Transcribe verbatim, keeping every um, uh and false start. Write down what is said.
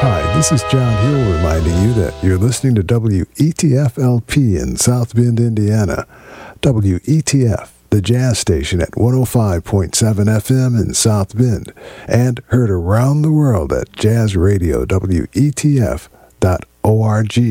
Hi, this is John Hill reminding you that you're listening to W E T F L P in South Bend, Indiana. W E T F, the jazz station at one oh five point seven F M in South Bend, and heard around the world at jazz radio W E T F dot org.